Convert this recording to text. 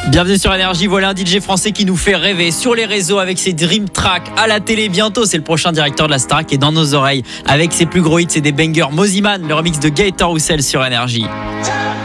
Bienvenue sur Énergie, voilà un DJ français qui nous fait rêver sur les réseaux avec ses Dream Tracks à la télé bientôt. C'est le prochain directeur de la Starac et dans nos oreilles avec ses plus gros hits et des bangers. Mosiman, le remix de Gaëtan Roussel sur Énergie.